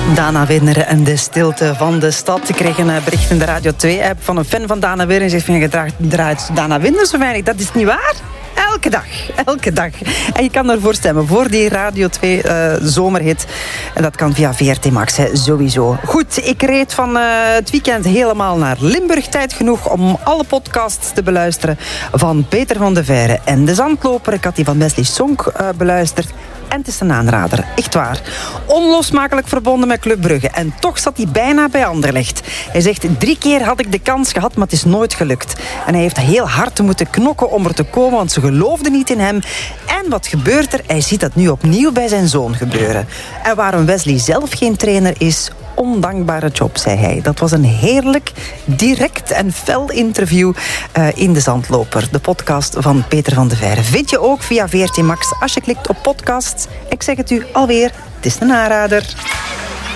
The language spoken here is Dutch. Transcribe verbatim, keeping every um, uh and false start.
Dana Winner en de stilte van de stad. Ik kreeg een bericht in de Radio twee-app van een fan van Dana Winner. En zegt van, je draait Dana Winner zo weinig. Dat is niet waar. Elke dag, elke dag. En je kan ervoor stemmen, voor die Radio twee uh, zomerhit. En dat kan via V R T Max, hè, sowieso. Goed, ik reed van uh, het weekend helemaal naar Limburg. Tijd genoeg om alle podcasts te beluisteren van Peter van de Veire en De Zandloper. Ik had die van Wesley Sonk uh, beluisterd. En het is een aanrader, echt waar. Onlosmakelijk verbonden met Club Brugge. En toch zat hij bijna bij Anderlecht. Hij zegt, drie keer had ik de kans gehad, maar het is nooit gelukt. En hij heeft heel hard moeten knokken om er te komen, want ze geloofden niet in hem. En wat gebeurt er? Hij ziet dat nu opnieuw bij zijn zoon gebeuren. En waarom Wesley zelf geen trainer is, ondankbare job, zei hij. Dat was een heerlijk, direct en fel interview uh, in De Zandloper. De podcast van Peter van de Veire. Vind je ook via V R T Max als je klikt op podcasts. Ik zeg het u alweer, het is een aanrader.